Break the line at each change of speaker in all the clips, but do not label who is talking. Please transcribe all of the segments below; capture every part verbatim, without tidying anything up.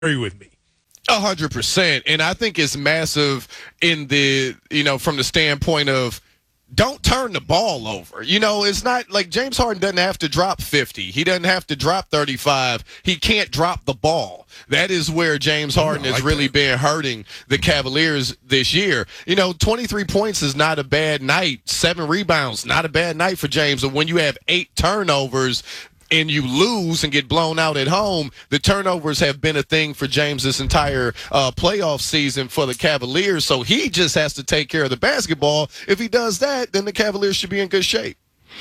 agree with me.
A hundred percent. And I think it's massive in the, you know, from the standpoint of don't turn the ball over. You know, it's not like James Harden doesn't have to drop fifty. He doesn't have to drop thirty-five. He can't drop the ball. That is where James Harden like has really that. been hurting the Cavaliers this year. You know, twenty-three points is not a bad night. Seven rebounds, not a bad night for James. But when you have eight turnovers, and you lose and get blown out at home, the turnovers have been a thing for James this entire uh, playoff season for the Cavaliers. So he just has to take care of the basketball. If he does that, then the Cavaliers should be in good shape.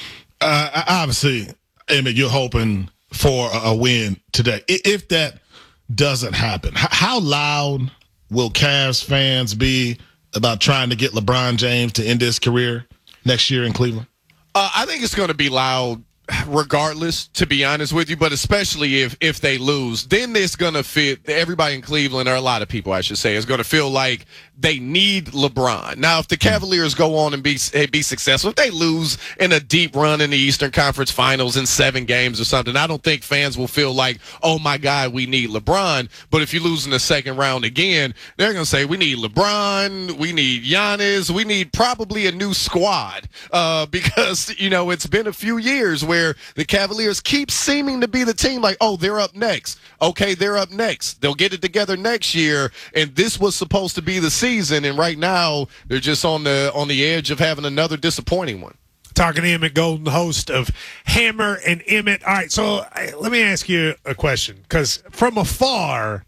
Uh, obviously, Emmett, you're hoping for a win today. If that doesn't happen, how loud will Cavs fans be about trying to get LeBron James to end his career next year in Cleveland?
Uh, I think it's going to be loud regardless, to be honest with you, but especially if if they lose, then it's going to fit everybody in Cleveland, or a lot of people, I should say, is going to feel like they need LeBron. Now, if the Cavaliers go on and be be successful, if they lose in a deep run in the Eastern Conference Finals in seven games or something, I don't think fans will feel like, oh, my God, we need LeBron. But if you lose in the second round again, they're going to say, we need LeBron, we need Giannis, we need probably a new squad uh, because, you know, it's been a few years where the Cavaliers keep seeming to be the team like, oh, they're up next. Okay, they're up next. They'll get it together next year, and this was supposed to be the season, and right now they're just on the on the edge of having another disappointing one.
Talking to Emmett Golden, host of Hammer and Emmett. All right, so I, let me ask you a question, because from afar,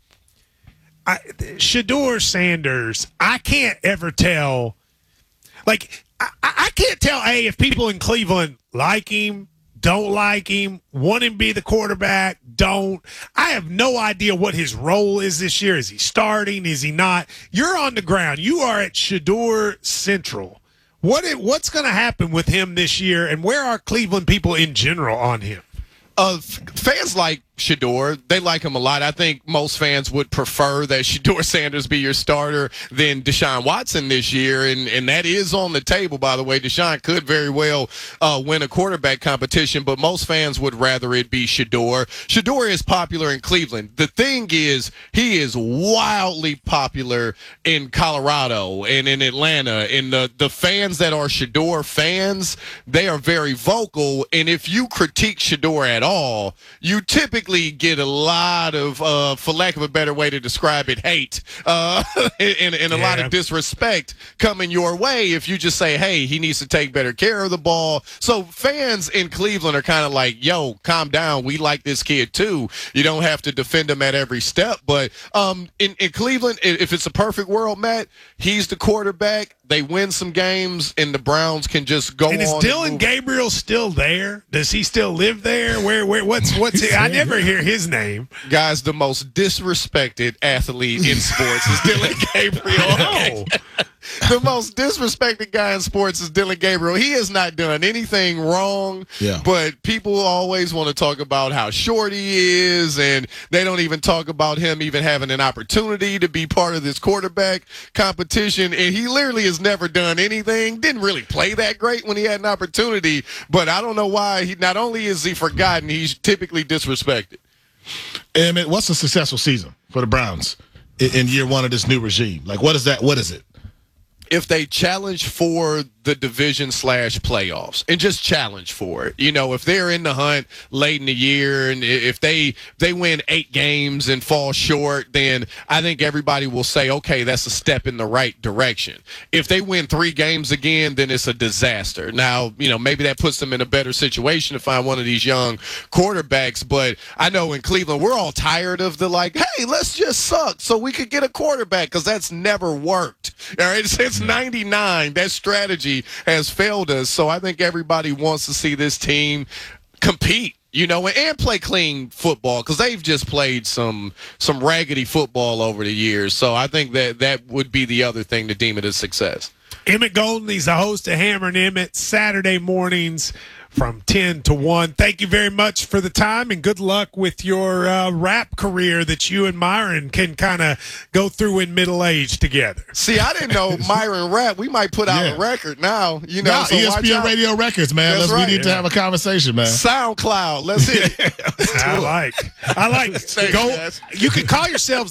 I, Shedeur Sanders, I can't ever tell. Like, I, I can't tell, A, if people in Cleveland like him, don't like him, want him to be the quarterback, don't. I have no idea what his role is this year. Is he starting? Is he not? You're on the ground. You are at Shedeur Central. What What's going to happen with him this year, and where are Cleveland people in general on him?
Uh, fans like Shedeur. They like him a lot. I think most fans would prefer that Shedeur Sanders be your starter than Deshaun Watson this year, and, and that is on the table, by the way. Deshaun could very well uh, win a quarterback competition, but most fans would rather it be Shedeur. Shedeur is popular in Cleveland. The thing is, he is wildly popular in Colorado and in Atlanta, and the, the fans that are Shedeur fans, they are very vocal, and if you critique Shedeur at all, you typically get a lot of, uh, for lack of a better way to describe it, hate uh, and, and a yeah. lot of disrespect coming your way if you just say, hey, he needs to take better care of the ball. So fans in Cleveland are kind of like, yo, calm down. We like this kid too. You don't have to defend him at every step. But um, in, in Cleveland, if it's a perfect world, Matt, he's the quarterback. They win some games, and the Browns can just go on.
And is Dylan Gabriel still there? Does he still live there? Where? Where? What's? What's? He, I never hear his name.
Guys, the most disrespected athlete in sports is Dylan Gabriel.
No.
The most disrespected guy in sports is Dylan Gabriel. He has not done anything wrong,
yeah.
but people always want to talk about how short he is, and they don't even talk about him even having an opportunity to be part of this quarterback competition, and he literally has never done anything, didn't really play that great when he had an opportunity, but I don't know why. He not only is he forgotten, he's typically disrespected.
Emmett, what's a successful season for the Browns in, in year one of this new regime? Like, what is that? What is it?
If they challenge for the division slash playoffs and just challenge for it, you know, if they're in the hunt late in the year and if they they win eight games and fall short, then I think everybody will say, okay, that's a step in the right direction. If they win three games again, then it's a disaster. Now, you know, maybe that puts them in a better situation to find one of these young quarterbacks. But I know in Cleveland, we're all tired of the like, hey, let's just suck so we could get a quarterback, because that's never worked. All right, since ninety-nine, that strategy has failed us. So I think everybody wants to see this team compete, you know, and play clean football, because they've just played some some raggedy football over the years. So I think that that would be the other thing to deem it a success.
Emmett Golden, he's the host of Hammer and Emmett Saturday mornings from ten to one. Thank you very much for the time, and good luck with your uh, rap career that you and Myron can kind of go through in middle age together.
See, I didn't know Myron rap. We might put out
Yeah.
a record now. You know,
Now,
so
E S
watch
P N
out.
Radio Records, man.
That's
Let's,
right.
we need to
Yeah.
have a conversation, man.
SoundCloud. Let's hit it.
I like. I like.
Thanks,
Go.
guys.
You can call yourselves